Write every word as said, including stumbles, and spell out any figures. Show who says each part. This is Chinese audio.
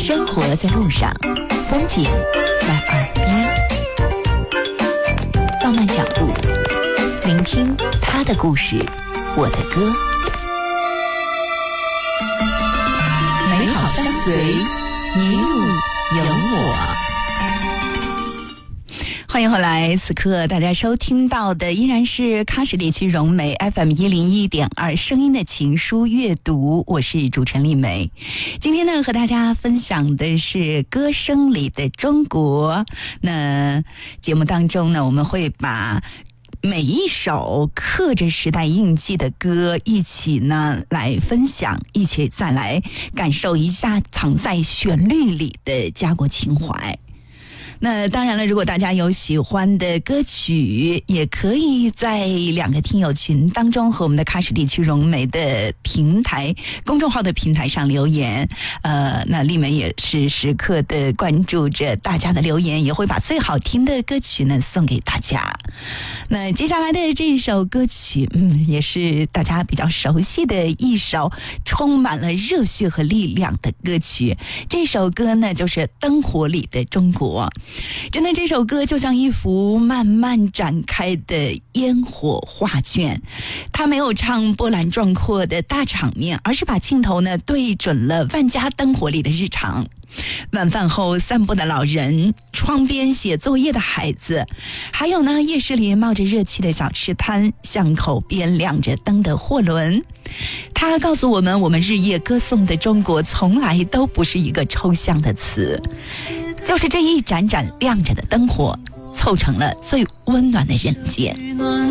Speaker 1: 生活在路上，风景在耳边，放慢脚步，聆听他的故事，我的歌。美好相随，一路有我。欢迎回来，此刻大家收听到的依然是喀什地区融媒 F M 一零一点二声音的情书阅读，我是主持人丽梅。今天呢，和大家分享的是歌声里的中国。那节目当中呢，我们会把每一首刻着时代印记的歌一起呢来分享，一起再来感受一下藏在旋律里的家国情怀。那当然了，如果大家有喜欢的歌曲，也可以在两个听友群当中和我们的喀什地区融媒的平台公众号的平台上留言。呃，那丽梅也是时刻的关注着大家的留言，也会把最好听的歌曲呢送给大家。那接下来的这一首歌曲，嗯，也是大家比较熟悉的一首充满了热血和力量的歌曲。这首歌呢，就是《灯火里的中国》。真的，这首歌就像一幅慢慢展开的烟火画卷，它没有唱波澜壮阔的大场面，而是把镜头呢对准了万家灯火里的日常。晚饭后散步的老人，窗边写作业的孩子，还有呢夜市里冒着热气的小吃摊，巷口边亮着灯的货轮。他告诉我们，我们日夜歌颂的中国从来都不是一个抽象的词，就是这一盏盏亮着的灯火，凑成了最温暖的人间。